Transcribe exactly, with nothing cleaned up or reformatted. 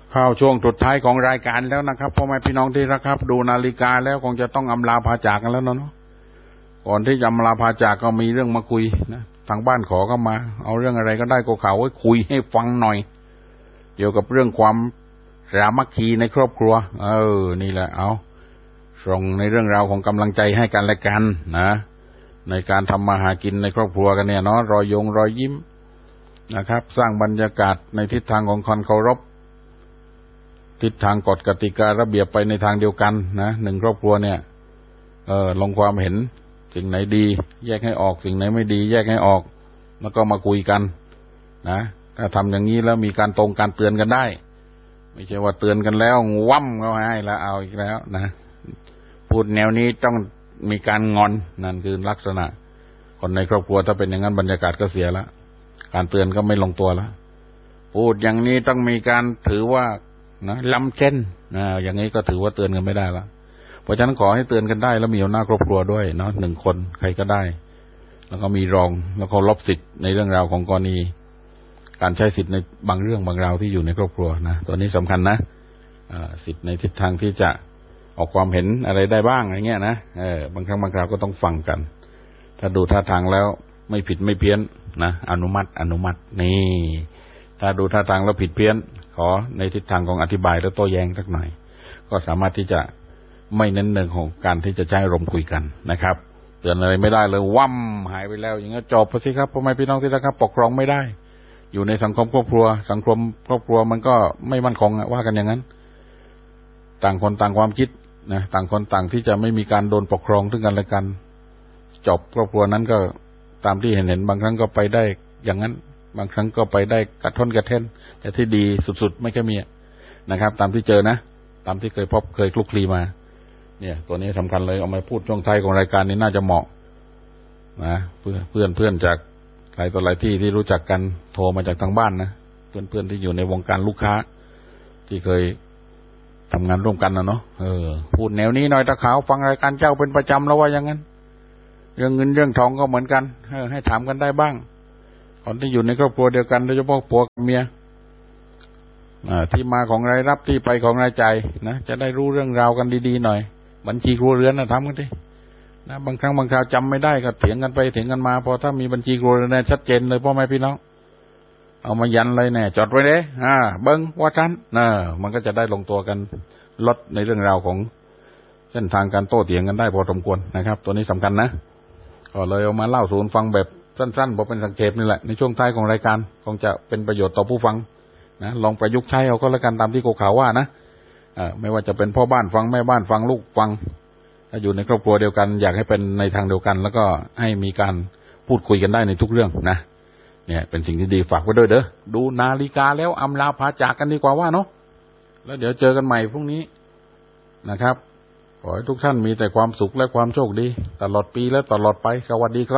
เข้าช่วงสุดท้ายของรายการแล้วนะครับพ่อแม่พี่น้องที่รักครับดูนาฬิกาแล้วคงจะต้องอำลาพาจากกันแล้วเนาะก่อนที่จะอำลาพาจากก็มีเรื่องมาคุยนะทางบ้านขอเข้ามาเอาเรื่องอะไรก็ได้ก็ข่าวไว้คุยให้ฟังหน่อยเกี่ยวกับเรื่องความสามัคคีในครอบครัวเออนี่แหละเอาส่งในเรื่องราวของกำลังใจให้กันและกันนะในการทำมาหากินในครอบครัวกันเนี่ยเนาะรอยยงรอยยิ้มนะครับสร้างบรรยากาศในทิศทางของความเคารพทิศทางกฎกติการะเบียบไปในทางเดียวกันนะหนึ่งครอบครัวเนี่ยเออลงความเห็นสิ่งไหนดีแยกให้ออกสิ่งไหนไม่ดีแยกให้ออกแล้วก็มาคุยกันนะถ้าทำอย่างนี้แล้วมีการตรงการเตือนกันได้ไม่ใช่ว่าเตือนกันแล้วว่ำเข้าให้แล้วเอาอีกแล้วนะพูดแนวนี้ต้องมีการงอนนั่นคือลักษณะคนในครอบครัวถ้าเป็นอย่างนั้นบรรยากาศก็เสียแล้วการเตือนก็ไม่ลงตัวแล้วพูดอย่างนี้ต้องมีการถือว่านะล้ำเส้นนะอย่างนี้ก็ถือว่าเตือนกันไม่ได้แล้วเพราะฉะนั้นขอให้เตือนกันได้แล้วมีหน้าครอบครัวด้วยเนาะหนึ่งคนใครก็ได้แล้วก็มีรองแล้วก็ลบสิทธิ์ในเรื่องราวของกรณีการใช้สิทธิ์ในบางเรื่องบางราวที่อยู่ในครอบครัวนะตัวนี้สำคัญนะสิทธิ์ในทิศทางที่จะออกความเห็นอะไรได้บ้างอะไรเงี้ยนะเออบางครั้งบางคราวก็ต้องฟังกันถ้าดูท่าทางแล้วไม่ผิดไม่เพี้ยนนะอนุมัติอนุมัตินี่ถ้าดูท่าทางแล้วผิดเพี้ยนขอในทิศทางของอธิบายแล้วโต้แย้งสักหน่อยก็สามารถที่จะไม่เน้นเรื่องของการที่จะใช้อารมณ์คุยกันนะครับเตือนอะไรไม่ได้เลยว่ำหายไปแล้วอย่างนี้จบไปสิครับพ่อแม่พี่น้องที่รักครับปกครองไม่ได้อยู่ในสังคมครอบครัวสังคมครอบครัวมันก็ไม่มั่นคงว่ากันอย่างนั้นต่างคนต่างความคิดนะต่างคนต่างที่จะไม่มีการโดนปกครองซึ่งกันและกันจบครอบครัวนั้นก็ตามที่เห็นเห็นบางครั้งก็ไปได้อย่างนั้นบางครั้งก็ไปได้กระท่อนกระเท่นแต่ที่ดีสุดๆไม่แค่มีนะครับตามที่เจอนะตามที่เคยพบเคยคลุกคลีมาเนี่ยตัวนี้สำคัญเลยเอามาพูดช่วงท้ายของรายการนี้น่าจะเหมาะนะเพื่อนเพื่อนเพื่อนจากหลายต่อหลายที่ที่รู้จักกันโทรมาจากทางบ้านนะเพื่อนเพื่อนที่อยู่ในวงการลูกค้าที่เคยทำงานร่วมกันนะเนาะเออพูดแนวนี้หน่อยตะขาวฟังรายการเจ้าเป็นประจำแล้วว่าอย่างนั้นเรื่องเงินเรื่องทองก็เหมือนกันเออให้ถามกันได้บ้างคนที่อยู่ในครอบครัวเดียวกันโดยเฉพาะผัวกับเมียที่มาของรายรับที่ไปของรายจ่ายนะจะได้รู้เรื่องราวกันดีๆหน่อยบัญชีครัวเรือนนะทำกันดินะบางครั้งบางคราวจำไม่ได้ก็เถียงกันไปเถียงกันมาพอถ้ามีบัญชีครัวเรือนชัดเจนเลยพ่อแม่พี่น้องเอามายันเลยเนี่ยจดไว้เลยอ่าเบิ้งว่าฉันนะมันก็จะได้ลงตัวกันลดในเรื่องราวของเส้นทางการโต้เถียงกันได้พอสมควรนะครับตัวนี้สำคัญนะก็เลยเอามาเล่าสู่ฟังแบบสั้นๆพอเป็นสังเกตนี่แหละในช่วงท้ายของรายการคงจะเป็นประโยชน์ต่อผู้ฟังนะลองประยุกต์ใช้เอาก็แล้วกันตามที่โกข่าวว่านะไม่ว่าจะเป็นพ่อบ้านฟังแม่บ้านฟังลูกฟังถ้าอยู่ในครอบครัวเดียวกันอยากให้เป็นในทางเดียวกันแล้วก็ให้มีการพูดคุยกันได้ในทุกเรื่องนะเนี่ยเป็นสิ่งที่ดีฝากไว้ด้วยเด้อดูนาฬิกาแล้วอำลาพาจากกันดีกว่าว่าเนาะแล้วเดี๋ยวเจอกันใหม่พรุ่งนี้นะครับขอให้ทุกท่านมีแต่ความสุขและความโชคดีตลอดปีและตลอดไปสวัสดีครับ